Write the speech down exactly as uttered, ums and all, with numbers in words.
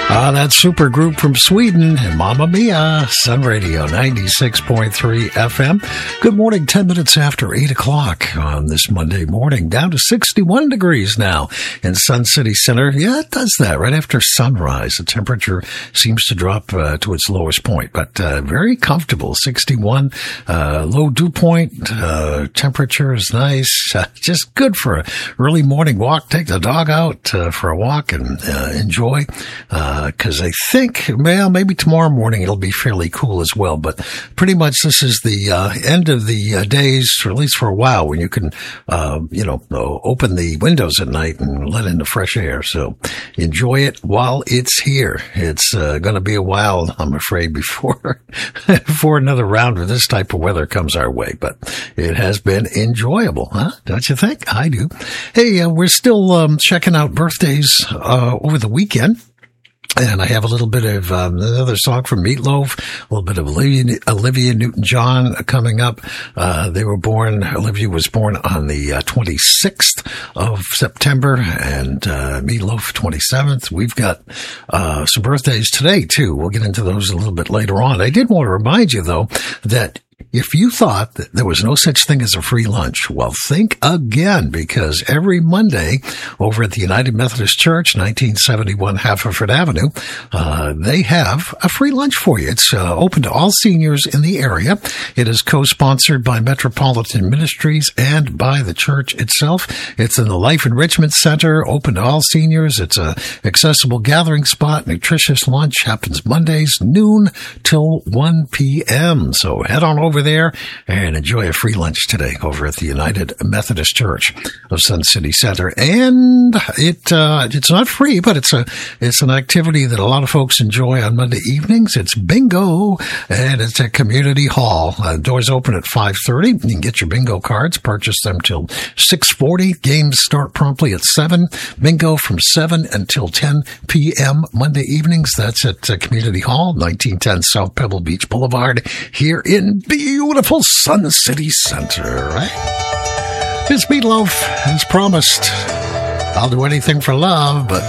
Ah, that super group from Sweden, Mamma Mia, Sun Radio ninety-six point three F M. Good morning, ten minutes after eight o'clock on this Monday morning. Down to sixty-one degrees now in Sun City Center. Yeah, it does that right after sunrise. The temperature seems to drop uh, to its lowest point, but uh, very comfortable. sixty-one, uh, low dew point, uh, temperature is nice. Uh, just good for an early morning walk. Take the dog out uh, for a walk and uh, enjoy. Uh, Because I think, well, maybe tomorrow morning it'll be fairly cool as well. But pretty much this is the uh, end of the uh, days, or at least for a while, when you can, uh, you know, open the windows at night and let in the fresh air. So enjoy it while it's here. It's uh, going to be a while, I'm afraid, before before another round of this type of weather comes our way. But it has been enjoyable, huh? Don't you think? I do. Hey, uh, we're still um, checking out birthdays uh, over the weekend. And I have a little bit of um, another song from Meatloaf, a little bit of Olivia, Olivia Newton-John coming up. Uh, they were born, Olivia was born on the uh, twenty-sixth of September, and uh, Meatloaf twenty-seventh. We've got uh, some birthdays today, too. We'll get into those a little bit later on. I did want to remind you, though, that if you thought that there was no such thing as a free lunch, well, think again, because every Monday over at the United Methodist Church, nineteen seventy-one Haverford Avenue, uh, they have a free lunch for you. It's uh, open to all seniors in the area. It is co-sponsored by Metropolitan Ministries and by the church itself. It's in the Life Enrichment Center, open to all seniors. It's a accessible gathering spot. Nutritious lunch happens Mondays, noon till one p.m. So head on over there and enjoy a free lunch today over at the United Methodist Church of Sun City Center. And it uh, it's not free, but it's a it's an activity that a lot of folks enjoy on Monday evenings. It's bingo, and it's at Community Hall. Uh, doors open at five thirty. You can get your bingo cards, purchase them till six forty. Games start promptly at seven. Bingo from seven until ten p.m. Monday evenings. That's at uh, Community Hall, nineteen ten South Pebble Beach Boulevard, here in beautiful Sun City Center, right? It's Meatloaf, as promised. I'll do anything for love, but